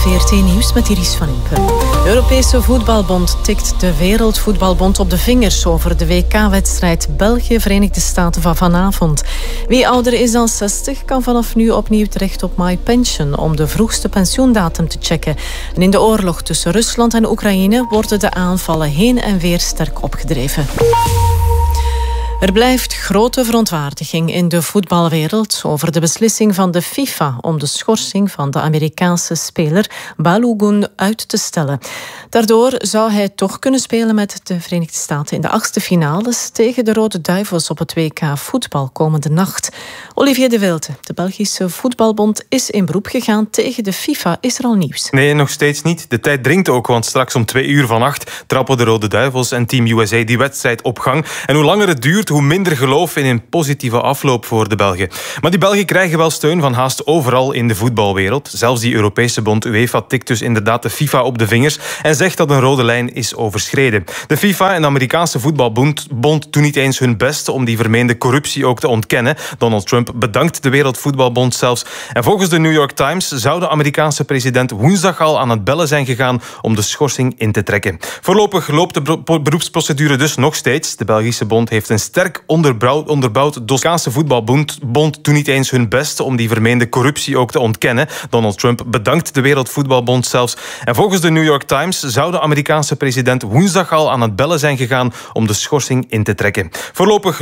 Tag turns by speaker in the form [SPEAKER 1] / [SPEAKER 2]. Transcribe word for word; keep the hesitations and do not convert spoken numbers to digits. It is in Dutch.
[SPEAKER 1] V R T Nieuws met Iris van Impen. De Europese Voetbalbond tikt de Wereldvoetbalbond op de vingers over de W K-wedstrijd België-Verenigde Staten van vanavond. Wie ouder is dan zestig kan vanaf nu opnieuw terecht op MyPension om de vroegste pensioendatum te checken. En in de oorlog tussen Rusland en Oekraïne worden de aanvallen heen en weer sterk opgedreven. Er blijft grote verontwaardiging in de voetbalwereld over de beslissing van de FIFA om de schorsing van de Amerikaanse speler Balogun uit te stellen. Daardoor zou hij toch kunnen spelen met de Verenigde Staten in de achtste finales tegen de Rode Duivels op het W K voetbal komende nacht. Olivier de Wilde, de Belgische Voetbalbond, is in beroep gegaan tegen de FIFA. Is er al nieuws?
[SPEAKER 2] Nee, nog steeds niet. De tijd dringt ook, want straks om twee uur vannacht trappen de Rode Duivels en Team U S A die wedstrijd op gang. En hoe langer het duurt, hoe minder geloof in een positieve afloop voor de Belgen. Maar die Belgen krijgen wel steun van haast overal in de voetbalwereld. Zelfs die Europese bond UEFA tikt dus inderdaad de FIFA op de vingers en zegt dat een rode lijn is overschreden. De FIFA en de Amerikaanse voetbalbond bond doen niet eens hun best om die vermeende corruptie ook te ontkennen. Donald Trump bedankt de Wereldvoetbalbond zelfs. En volgens de New York Times zou de Amerikaanse president woensdag al aan het bellen zijn gegaan om de schorsing in te trekken. Voorlopig loopt de beroepsprocedure dus nog steeds. De Belgische bond heeft een sterk onderbouwd, onderbouwd de Amerikaanse voetbalbond bond doen niet eens hun best om die vermeende corruptie ook te ontkennen. Donald Trump bedankt de Wereldvoetbalbond zelfs. En volgens de New York Times zou de Amerikaanse president woensdag al aan het bellen zijn gegaan om de schorsing in te trekken. Voorlopig